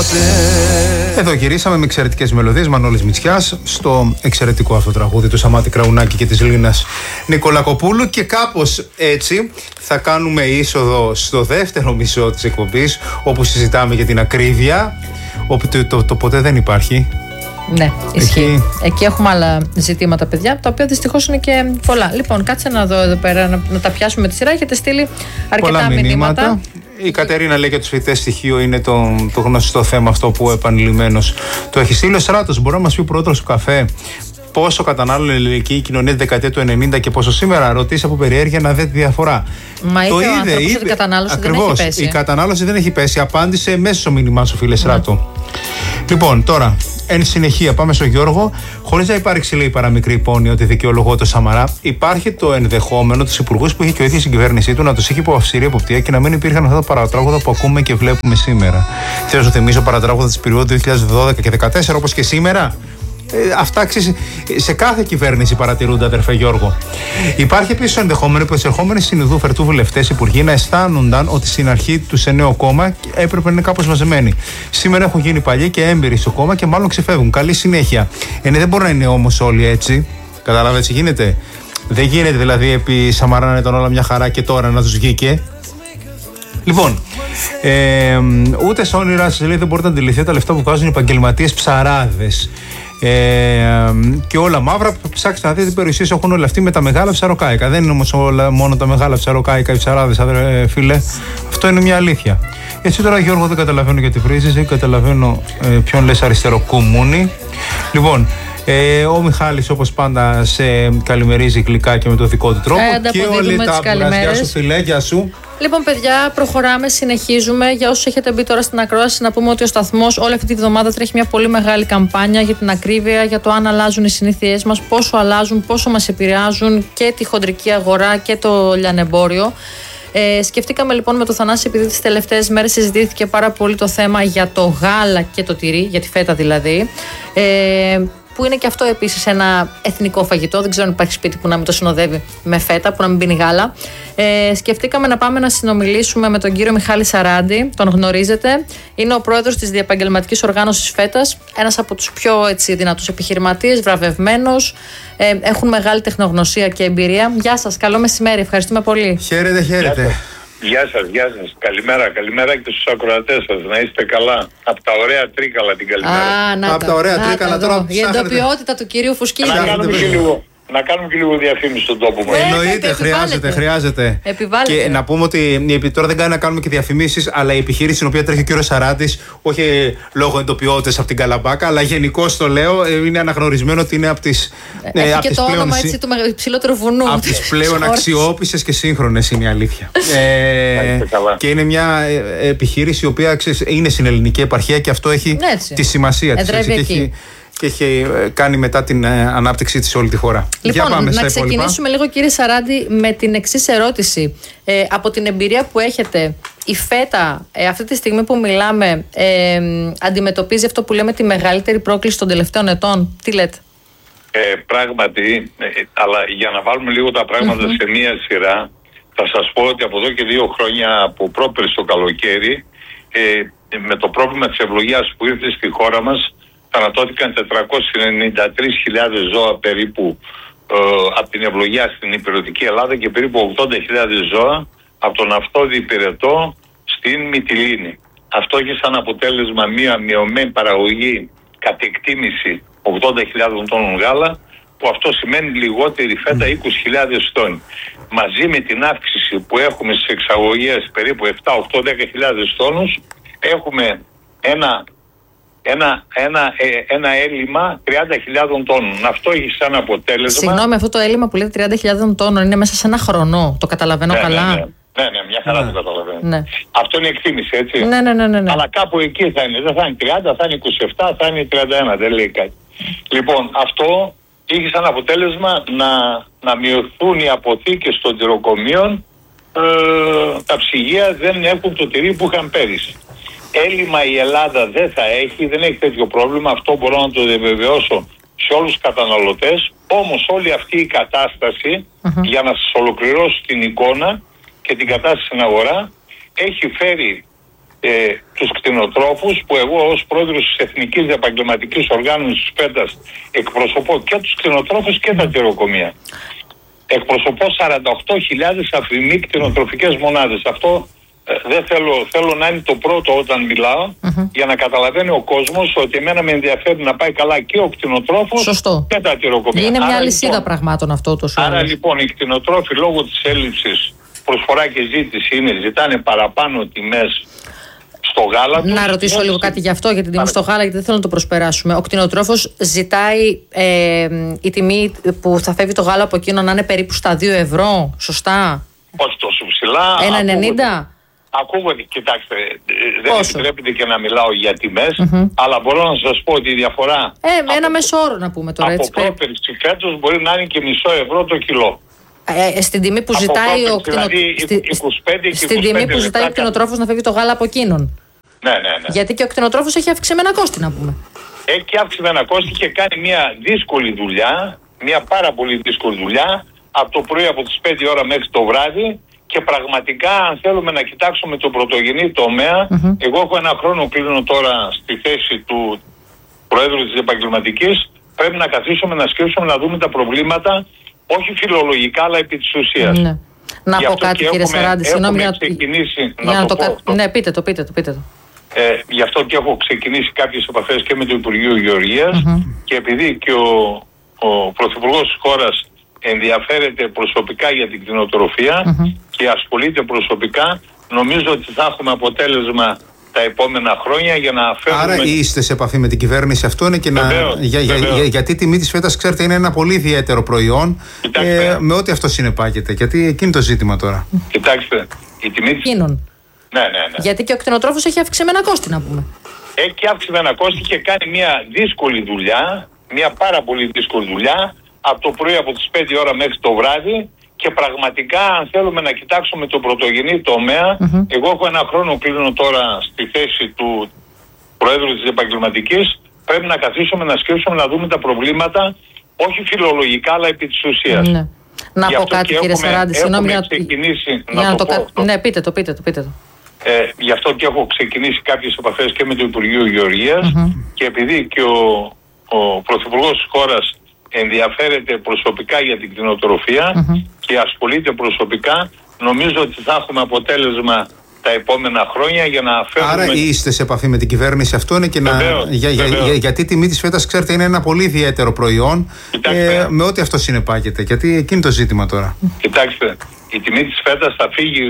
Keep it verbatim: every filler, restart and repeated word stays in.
Εδώ γυρίσαμε με εξαιρετικές μελωδίες Μανώλης Μητσιάς στο εξαιρετικό αυτό τραγούδι του Σταμάτη Κραουνάκη και της Λίνας Νικολακοπούλου, και κάπως έτσι θα κάνουμε είσοδο στο δεύτερο μισό της εκπομπής, όπου συζητάμε για την ακρίβεια, όπου το, το, το ποτέ δεν υπάρχει. Ναι, ισχύει. Εκεί... Εκεί έχουμε άλλα ζητήματα, παιδιά, τα οποία δυστυχώς είναι και πολλά. Λοιπόν, κάτσε να δω εδώ πέρα να, να τα πιάσουμε τη σειρά. Έχετε στείλει αρκετά πολλά μηνύματα. μηνύματα. Η Κατερίνα λέει για τους φοιτητές στοιχείο, είναι το, το γνωστό θέμα αυτό που επανειλημμένος το έχει στείλει. Ο Στράτος μπορεί να μας πει πρώτος στο καφέ πόσο κατανάλωνε η ελληνική κοινωνία τη δεκαετία του ενενήντα και πόσο σήμερα? Ρωτήσει από περιέργεια να δει τη διαφορά. Μα το είδε, είδε, είδε. Η κατανάλωση ακριβώς, δεν έχει πέσει. Η κατανάλωση δεν έχει πέσει. Απάντησε μέσα στο μήνυμά σου, φίλε Στράτο. Λοιπόν, τώρα, εν συνεχεία, πάμε στο Γιώργο. Χωρίς να υπάρξει, λέει, παραμικρή υπόνοια ότι δικαιολογώ το Σαμαρά, υπάρχει το ενδεχόμενο τους υπουργούς που είχε και ο ίδιος η κυβέρνησή του να τους είχε υπό αυστηρή εποπτεία και να μην υπήρχαν αυτά τα παρατράγουδα που ακούμε και βλέπουμε σήμερα. Θέλω να σου θυμίσω παρατράγουδα της περίοδου δύο χιλιάδες δώδεκα και δύο χιλιάδες δεκατέσσερα, όπως και σήμερα. Ε, αυτά ξέρεις, σε κάθε κυβέρνηση παρατηρούνται, αδερφέ Γιώργο. Υπάρχει επίσης το ενδεχόμενο που οι ερχόμενοι συνειδού φερτού βουλευτές υπουργοί να αισθάνονταν ότι στην αρχή του σε νέο κόμμα έπρεπε να είναι κάπως μαζεμένοι. Σήμερα έχουν γίνει παλιοί και έμπειροι στο κόμμα και μάλλον ξεφεύγουν. Καλή συνέχεια. Ε, ναι, δεν μπορεί να είναι όμως όλοι έτσι. Καταλάβετε, έτσι γίνεται. Δεν γίνεται δηλαδή επί Σαμαρά να ήταν όλα μια χαρά και τώρα να τους βγήκε. Λοιπόν, ε, ούτε σε όνειρά σας, λέει, δεν μπορείτε να αντιληφθείτε τα λεφτά που βγάζουν οι επαγγελματίες ψαράδες. Ε, και όλα μαύρα. Ψάξτε να δείτε τι περιουσίες έχουν όλοι αυτοί με τα μεγάλα ψαροκάικα. Δεν είναι όμως όλα μόνο τα μεγάλα ψαροκάικα οι ψαράδες, αδερφέ φίλε. Αυτό είναι μια αλήθεια. Έτσι τώρα, Γιώργο, δεν καταλαβαίνω γιατί βρίζεις, δεν καταλαβαίνω ε, ποιον λες αριστεροκούμουνι. Λοιπόν, ε, ο Μιχάλης όπως πάντα σε καλημερίζει γλυκά και με το δικό του τρόπο. Ε, και όλοι τα γεια σου, φιλέ, γεια σου. Λοιπόν, παιδιά, προχωράμε, συνεχίζουμε. Για όσους έχετε μπει τώρα στην ακρόαση, να πούμε ότι ο σταθμός όλη αυτή τη βδομάδα τρέχει μια πολύ μεγάλη καμπάνια για την ακρίβεια, για το αν αλλάζουν οι συνήθειές μας, πόσο αλλάζουν, πόσο μας επηρεάζουν και τη χοντρική αγορά και το λιανεμπόριο. Ε, σκεφτήκαμε λοιπόν με το Θανάση, επειδή τις τελευταίες μέρες συζητήθηκε πάρα πολύ το θέμα για το γάλα και το τυρί, για τη φέτα δηλαδή. Ε, που είναι και αυτό επίσης ένα εθνικό φαγητό. Δεν ξέρω αν υπάρχει σπίτι που να μην το συνοδεύει με φέτα, που να μην πίνει γάλα. Ε, σκεφτήκαμε να πάμε να συνομιλήσουμε με τον κύριο Μιχάλη Σαράντη. Τον γνωρίζετε. Είναι ο πρόεδρος της Διαπαγγελματικής Οργάνωσης Φέτας. Ένας από τους πιο έτσι, δυνατούς επιχειρηματίες, βραβευμένος. Ε, έχουν μεγάλη τεχνογνωσία και εμπειρία. Γεια σας, καλό μεσημέρι. Ευχαριστούμε πολύ. Χαίρετε, χαίρετε. Γεια σας, γεια σας. Καλημέρα, καλημέρα και στους ακροατές σας. Να είστε καλά. Από τα ωραία Τρίκαλα την καλημέρα. Α, να από τα ωραία να Τρίκαλα τώρα. Η εντοπιότητα του κυρίου Φουσκίδα. Να κάνουμε και λίγο. Να κάνουμε και λίγο διαφήμιση στον τόπο μας. Εννοείται, χρειάζεται, χρειάζεται. Επιβάλλεται. Και να πούμε ότι τώρα δεν κάνει να κάνουμε και διαφημίσεις, αλλά η επιχείρηση στην οποία τρέχει ο κύριος Σαράντης, όχι λόγω εντοπιότητας από την Καλαμπάκα, αλλά γενικώς το λέω, είναι αναγνωρισμένο ότι είναι από τις. Έχει και το όνομα έτσι του υψηλότερου βουνού. Από τις πλέον αξιόπιστες και σύγχρονες, είναι η αλήθεια. ε, και είναι μια επιχείρηση η οποία ξέρεις, είναι στην ελληνική επαρχία και αυτό έχει τη σημασία της. Και έχει κάνει μετά την ε, ανάπτυξή της σε όλη τη χώρα. Λοιπόν, Για πάμε να ξεκινήσουμε λίγο, κύριε Σαράντη, με την εξής ερώτηση. Ε, από την εμπειρία που έχετε, η φέτα ε, αυτή τη στιγμή που μιλάμε ε, αντιμετωπίζει αυτό που λέμε τη μεγαλύτερη πρόκληση των τελευταίων ετών. Τι λέτε? Ε, πράγματι, ε, αλλά για να βάλουμε λίγο τα πράγματα mm-hmm. σε μία σειρά, θα σας πω ότι από εδώ και δύο χρόνια, από πρόπερση το καλοκαίρι, ε, με το πρόβλημα της ευλογίας που ήρθε στη χώρα μας, θανατώθηκαν τετρακόσιες ενενήντα τρεις χιλιάδες ζώα περίπου ε, από την ευλογία στην υπηρετική Ελλάδα και περίπου ογδόντα χιλιάδες ζώα από τον αυτόδη υπηρετό στην Μυτιλήνη. Αυτό έχει σαν αποτέλεσμα μια μειωμένη παραγωγή κατ' εκτίμηση ογδόντα χιλιάδες τόνων γάλα, που αυτό σημαίνει λιγότερη φέτα είκοσι χιλιάδες τόνοι. Μαζί με την αύξηση που έχουμε στις εξαγωγές περίπου επτά, οκτώ, δέκα χιλιάδες τόνους, έχουμε ένα Ένα, ένα, ένα έλλειμμα τριάντα χιλιάδες τόνων. Αυτό έχει σαν αποτέλεσμα. Συγγνώμη, αυτό το έλλειμμα που λέτε τριάντα χιλιάδες τόνων είναι μέσα σε ένα χρονό. Το καταλαβαίνω ναι, καλά. Ναι, ναι, ναι, ναι μια χαρά ναι. το καταλαβαίνω. Ναι. Αυτό είναι εκτίμηση, έτσι. Ναι, ναι, ναι, ναι, ναι. Αλλά κάπου εκεί θα είναι. Δεν θα είναι τριάντα, θα είναι είκοσι επτά, θα είναι τριάντα ένα. Δεν λέει κάτι. Λοιπόν, αυτό έχει σαν αποτέλεσμα να, να μειωθούν οι αποθήκες των τυροκομείων. Ε, τα ψυγεία δεν έχουν το τυρί που είχαν πέρυσι. Έλλειμμα η Ελλάδα δεν θα έχει, δεν έχει τέτοιο πρόβλημα, αυτό μπορώ να το διαβεβαιώσω σε όλους τους καταναλωτές. Όμως όλη αυτή η κατάσταση, uh-huh. για να σας ολοκληρώσω την εικόνα και την κατάσταση στην αγορά, έχει φέρει ε, τους κτηνοτρόφους, που εγώ ως πρόεδρος της Εθνικής Επαγγελματικής Οργάνωσης ΦΕΤΑΣ εκπροσωπώ και τους κτηνοτρόφους και τα τυροκομεία. Εκπροσωπώ σαράντα οκτώ χιλιάδες αφημί κτηνοτροφικές μονάδες. Αυτό ε, δεν θέλω, θέλω να είναι το πρώτο όταν μιλάω, mm-hmm. για να καταλαβαίνει ο κόσμος ότι εμένα με ενδιαφέρει να πάει καλά και ο κτηνοτρόφος Σωστό. και τα τυροκομεία. Είναι μια άρα, αλυσίδα λοιπόν, πραγμάτων αυτό το σώμα. Άρα λοιπόν οι κτηνοτρόφοι λόγω της έλλειψης προσφορά και ζήτηση είναι, ζητάνε παραπάνω τιμές στο γάλα τους. Να ρωτήσω έτσι. λίγο κάτι γι' αυτό, για την τιμή στο γάλα, γιατί δεν θέλω να το προσπεράσουμε. Ο κτηνοτρόφος ζητάει ε, η τιμή που θα φεύγει το γάλα από εκείνο να είναι περίπου στα δύο ευρώ, σωστά? Όχι τόσο ψηλά. ένα ενενήντα. Ακούγονται, κοιτάξτε, δεν Πόσο? επιτρέπεται και να μιλάω για τιμές, Mm-hmm. αλλά μπορώ να σας πω ότι η διαφορά Ε, με ένα από, μέσο όρο να πούμε τώρα. από Έτσι, πρόπερση φέτος μπορεί να είναι και μισό ευρώ το κιλό. Ε, στην τιμή που Από ζητάει ο πρόπερση, δηλαδή κτηνο... είκοσι πέντε και Στην είκοσι πέντε τιμή που ζητάει ο λεπτά. κτηνοτρόφος να φεύγει το γάλα από εκείνον. Ναι, ναι, ναι. Γιατί και ο κτηνοτρόφος έχει αυξημένα κόστη, να πούμε. Έχει αυξημένα κόστη και κάνει μια δύσκολη δουλειά, μια πάρα πολύ δύσκολη δουλειά, από το πρωί από τις πέντε ώρα μέχρι το βράδυ, και πραγματικά αν θέλουμε να κοιτάξουμε το πρωτογενή τομέα, mm-hmm. εγώ έχω ένα χρόνο, κλείνω τώρα στη θέση του Προέδρου της Επαγγελματικής, πρέπει να καθίσουμε να σκέψουμε να δούμε τα προβλήματα, όχι φιλολογικά αλλά επί της ουσίας. Ναι. Να Γι' πω αυτό κάτι, και κύριε έχουμε- Σαράντη, συγγνώμη έχουμε για να- ξεκινήσει, για να να το το πω κα- αυτό. Ναι, πείτε το, πείτε το, πείτε το. Ε, γι' αυτό και έχω ξεκινήσει κάποιες επαφές και με το Υπουργείο Γεωργίας, Mm-hmm. και επειδή και ο, ο Πρωθυπουργός της χώρας ενδιαφέρεται προσωπικά για την κτηνοτροφία Mm-hmm. και ασχολείται προσωπικά, νομίζω ότι θα έχουμε αποτέλεσμα τα επόμενα χρόνια για να φέρουμε... Άρα είστε σε επαφή με την κυβέρνηση, αυτό είναι και να. Βεβαίως, για, για, βεβαίως. για, γιατί η τιμή της φέτας, ξέρετε, είναι ένα πολύ ιδιαίτερο προϊόν. Κοιτάξτε. με ό,τι αυτό συνεπάγεται. Γιατί εκείνη το ζήτημα τώρα. Κοιτάξτε, η τιμή της... Εκείνον. Ναι, ναι, ναι. Γιατί και ο κτηνοτρόφος έχει αυξημένα κόστη, να πούμε. Έχει αυξημένα κόστη και κάνει μια δύσκολη δουλειά, μια πάρα πολύ δύσκολη δουλειά, από το πρωί από τις πέντε ώρα μέχρι το βράδυ, και πραγματικά αν θέλουμε να κοιτάξουμε το πρωτογενή τομέα, Mm-hmm. εγώ έχω ένα χρόνο, κλείνω τώρα στη θέση του Προέδρου της Επαγγελματικής, πρέπει να καθίσουμε να σκέψουμε να δούμε τα προβλήματα, όχι φιλολογικά αλλά επί της ουσίας. Ναι. Να Γι' πω αυτό κάτι, και κύριε έχουμε- Σαράντη, συγγνώμη έχουμε για να- ξεκινήσει, για να να το το πω κα- αυτό. Ναι, πείτε το, πείτε το, πείτε το. Ε, γι' αυτό και έχω ξεκινήσει κάποιες επαφές και με το Υπουργείο Γεωργίας, Mm-hmm. και επειδή και ο, ο Πρωθυπουργός της χώρας ενδιαφέρεται προσωπικά για την κτηνοτροφία Mm-hmm. και ασχολείται προσωπικά, νομίζω ότι θα έχουμε αποτέλεσμα τα επόμενα χρόνια για να φέρουμε... Άρα είστε σε επαφή με την κυβέρνηση, αυτό είναι και να. Βεβαίως, Για, για, βεβαίως. για, γιατί η τιμή της φέτας, ξέρετε, είναι ένα πολύ ιδιαίτερο προϊόν. Κοιτάξτε. με ό,τι αυτό συνεπάγεται. Γιατί εκείνη το ζήτημα τώρα. Κοιτάξτε, η τιμή της φέτας θα φύγει